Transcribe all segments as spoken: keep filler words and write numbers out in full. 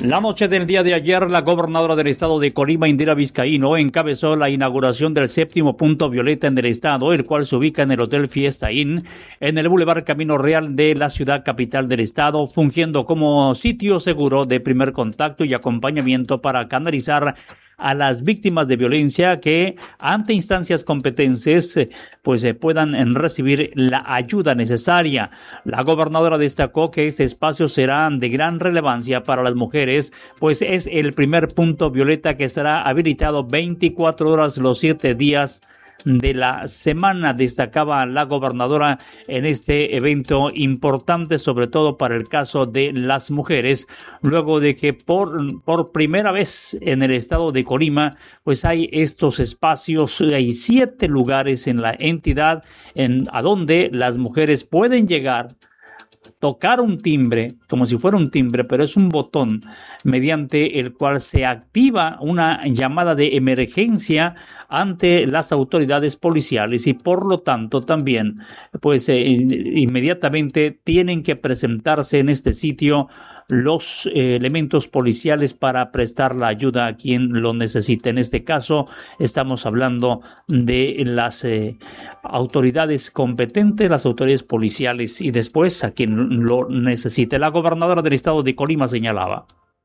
La noche del día de ayer, la gobernadora del estado de Colima, Indira Vizcaíno, encabezó la inauguración del séptimo punto violeta en el estado, el cual se ubica en el Hotel Fiesta Inn, en el Boulevard Camino Real de la ciudad capital del estado, fungiendo como sitio seguro de primer contacto y acompañamiento para canalizar a las víctimas de violencia que ante instancias competentes pues eh, puedan eh, recibir la ayuda necesaria. La gobernadora destacó que este espacio será de gran relevancia para las mujeres, pues es el primer punto violeta que será habilitado veinticuatro horas los siete días de la semana, destacaba la gobernadora en este evento importante, sobre todo para el caso de las mujeres, luego de que por, por primera vez en el estado de Colima, pues hay estos espacios, hay siete lugares en la entidad en, a donde las mujeres pueden llegar, tocar un timbre, como si fuera un timbre, pero es un botón mediante el cual se activa una llamada de emergencia ante las autoridades policiales y por lo tanto también pues eh, inmediatamente tienen que presentarse en este sitio los eh, elementos policiales para prestar la ayuda a quien lo necesite. En este caso estamos hablando de las eh, autoridades competentes, las autoridades policiales y después a quien lo necesite. La gobernadora del estado de Colima señalaba.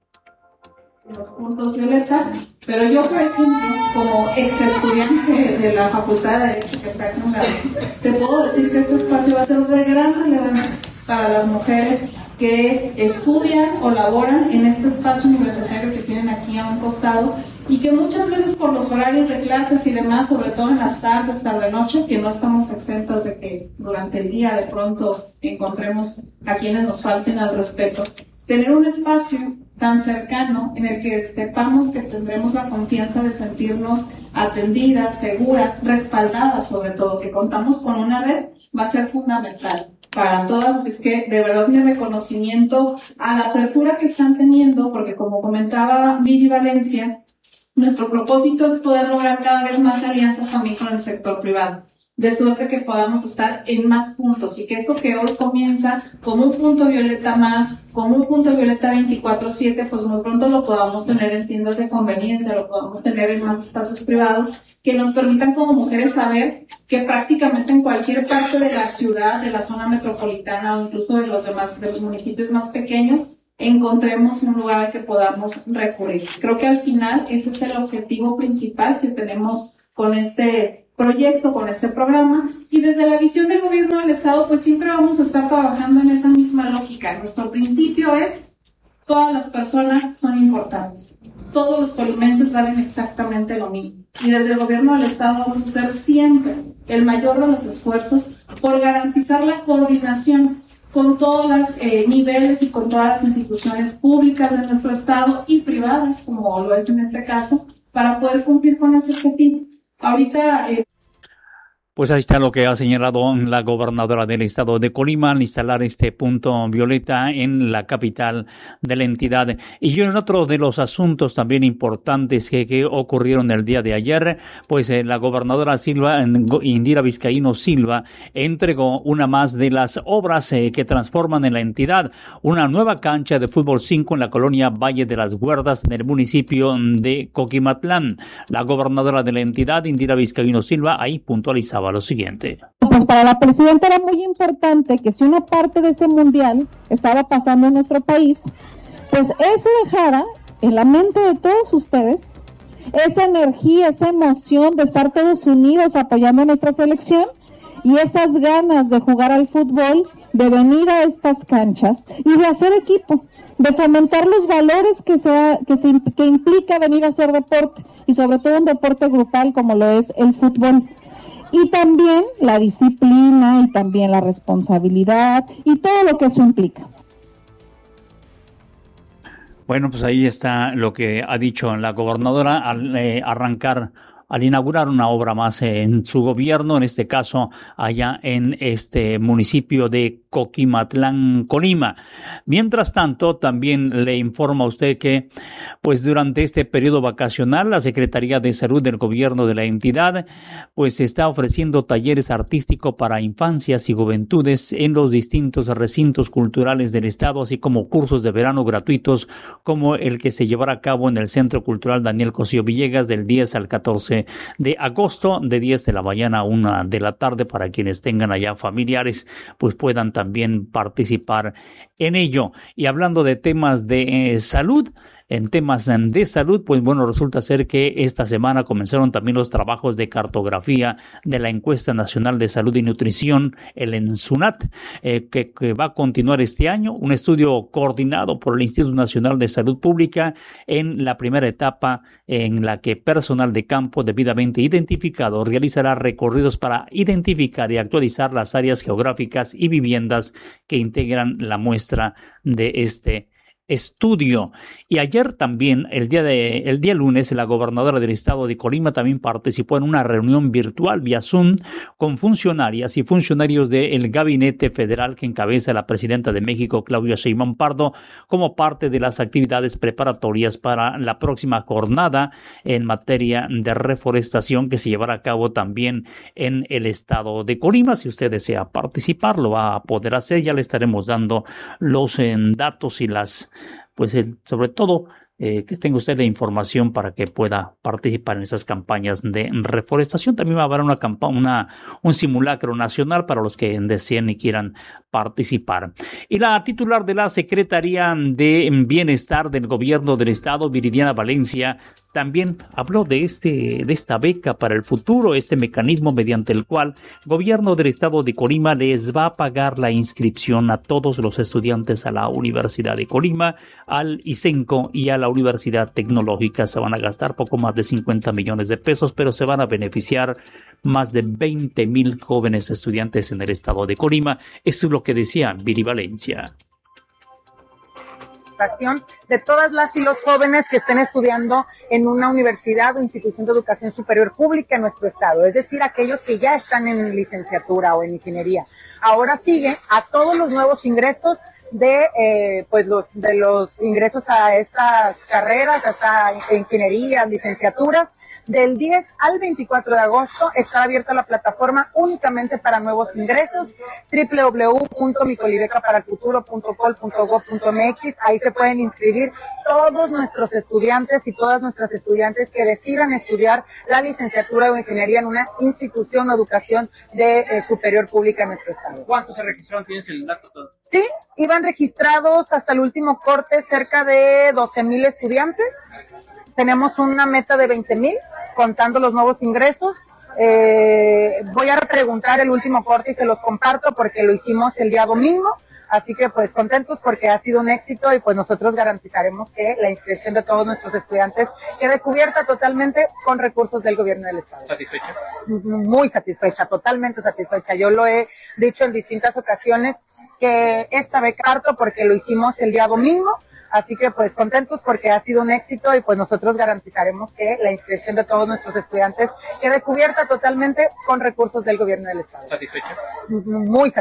Los puntos violeta, pero yo, por ejemplo, como ex estudiante de la Facultad de Derecho que está aquí en la, te puedo decir que este espacio va a ser de gran relevancia para las mujeres que estudian o laboran en este espacio universitario que tienen aquí a un costado y que muchas veces por los horarios de clases y demás, sobre todo en las tardes, tarde-noche, que no estamos exentas de que durante el día de pronto encontremos a quienes nos falten al respeto, tener un espacio tan cercano en el que sepamos que tendremos la confianza de sentirnos atendidas, seguras, respaldadas sobre todo, que contamos con una red, va a ser fundamental para todas. Así es que de verdad mi reconocimiento a la apertura que están teniendo, porque como comentaba Viri Valencia, nuestro propósito es poder lograr cada vez más alianzas también con el sector privado, de suerte que podamos estar en más puntos y que esto que hoy comienza como un punto violeta más, como un punto violeta veinticuatro siete, pues muy pronto lo podamos tener en tiendas de conveniencia, lo podamos tener en más espacios privados que nos permitan como mujeres saber que prácticamente en cualquier parte de la ciudad, de la zona metropolitana o incluso de los demás, de los municipios más pequeños, encontremos un lugar al que podamos recurrir. Creo que al final ese es el objetivo principal que tenemos con este proyecto, con este programa, y desde la visión del gobierno del estado pues siempre vamos a estar trabajando en esa misma lógica. Nuestro principio es todas las personas son importantes, todos los colimenses valen exactamente lo mismo y desde el gobierno del estado vamos a hacer siempre el mayor de los esfuerzos por garantizar la coordinación con todos los eh, niveles y con todas las instituciones públicas de nuestro estado y privadas, como lo es en este caso, para poder cumplir con ese objetivo. Ahorita... Eh, Pues ahí está lo que ha señalado la gobernadora del estado de Colima al instalar este punto violeta en la capital de la entidad. Y en otro de los asuntos también importantes que, que ocurrieron el día de ayer, pues eh, la gobernadora Silva, Indira Vizcaíno Silva, entregó una más de las obras eh, que transforman en la entidad, una nueva cancha de fútbol cinco en la colonia Valle de las Huerdas, en el municipio de Coquimatlán. La gobernadora de la entidad, Indira Vizcaíno Silva, ahí puntualizaba lo siguiente. Pues para la presidenta era muy importante que si una parte de ese mundial estaba pasando en nuestro país, pues eso dejara en la mente de todos ustedes esa energía, esa emoción de estar todos unidos apoyando a nuestra selección y esas ganas de jugar al fútbol, de venir a estas canchas y de hacer equipo, de fomentar los valores que, sea, que, se, que implica venir a hacer deporte y sobre todo un deporte grupal como lo es el fútbol. Y también la disciplina y también la responsabilidad y todo lo que eso implica. Bueno, pues ahí está lo que ha dicho la gobernadora al eh, arrancar, al inaugurar una obra más en su gobierno, en este caso allá en este municipio de Coquimatlán, Colima. Mientras tanto, también le informa a usted que Pues durante este periodo vacacional, la Secretaría de Salud del Gobierno de la entidad pues está ofreciendo talleres artísticos para infancias y juventudes en los distintos recintos culturales del estado, así como cursos de verano gratuitos como el que se llevará a cabo en el Centro Cultural Daniel Cosío Villegas del diez al catorce de agosto, de diez de la mañana a una de la tarde, para quienes tengan allá familiares, pues puedan también participar en ello. Y hablando de temas de eh, salud, en temas de salud, pues bueno, resulta ser que esta semana comenzaron también los trabajos de cartografía de la Encuesta Nacional de Salud y Nutrición, el ENSUNAT, eh, que, que va a continuar este año, un estudio coordinado por el Instituto Nacional de Salud Pública en la primera etapa, en la que personal de campo debidamente identificado realizará recorridos para identificar y actualizar las áreas geográficas y viviendas que integran la muestra de este estudio. Y ayer también, el día de el día lunes, la gobernadora del estado de Colima también participó en una reunión virtual vía Zoom con funcionarias y funcionarios del gabinete federal que encabeza la presidenta de México, Claudia Sheinbaum Pardo, como parte de las actividades preparatorias para la próxima jornada en materia de reforestación que se llevará a cabo también en el estado de Colima. Si usted desea participar, lo va a poder hacer. Ya le estaremos dando los eh, datos y las pues eh, sobre todo eh, que tenga usted la información para que pueda participar en esas campañas de reforestación. También va a haber una campaña, una, un simulacro nacional para los que deseen y quieran participar. Y la titular de la Secretaría de Bienestar del Gobierno del Estado, Viridiana Valencia, también habló de este de esta beca para el futuro, este mecanismo mediante el cual el Gobierno del Estado de Colima les va a pagar la inscripción a todos los estudiantes a la Universidad de Colima, al ISENCO y a la Universidad Tecnológica. Se van a gastar poco más de cincuenta millones de pesos, pero se van a beneficiar más de veinte mil jóvenes estudiantes en el estado de Colima. Esto es lo que decía Viri Valencia. De todas las y los jóvenes que estén estudiando en una universidad o institución de educación superior pública en nuestro estado, es decir, aquellos que ya están en licenciatura o en ingeniería. Ahora sigue a todos los nuevos ingresos de eh, pues los de los ingresos a estas carreras, hasta ingeniería, licenciaturas. Del diez al veinticuatro de agosto está abierta la plataforma únicamente para nuevos ingresos, doble u doble u doble u punto micolibeca para el futuro punto col punto gob punto m x. Ahí se pueden inscribir todos nuestros estudiantes y todas nuestras estudiantes que decidan estudiar la licenciatura o ingeniería en una institución o educación de eh, superior pública en nuestro estado. ¿Cuántos se registraron? ¿Tienes el dato todo? Sí, iban registrados hasta el último corte cerca de doce mil estudiantes. Tenemos una meta de veinte mil, contando los nuevos ingresos. Eh, voy a preguntar el último corte y se los comparto porque lo hicimos el día domingo. Así que pues contentos porque ha sido un éxito y pues nosotros garantizaremos que la inscripción de todos nuestros estudiantes quede cubierta totalmente con recursos del gobierno del estado. ¿Satisfecha? Muy satisfecha, totalmente satisfecha. Yo lo he dicho en distintas ocasiones que esta beca harto porque lo hicimos el día domingo. Así que pues contentos porque ha sido un éxito y pues nosotros garantizaremos que la inscripción de todos nuestros estudiantes quede cubierta totalmente con recursos del gobierno del estado. ¿Satisfecha? Muy satisfecha.